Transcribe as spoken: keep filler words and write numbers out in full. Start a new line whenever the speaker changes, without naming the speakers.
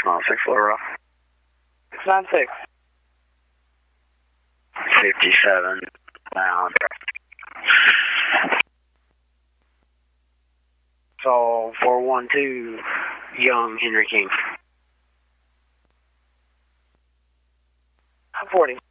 nine six, Laura.
six nine six.
fifty-seven, pound. So, four one two, Young Henry King.
forty.